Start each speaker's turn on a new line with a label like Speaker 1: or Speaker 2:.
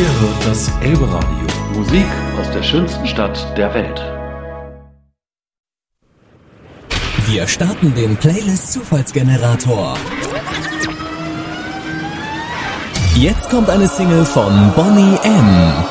Speaker 1: Ihr hört das Elbe-Radio.
Speaker 2: Musik aus der schönsten Stadt der Welt.
Speaker 3: Wir starten den Playlist-Zufallsgenerator. Jetzt kommt eine Single von Boney M.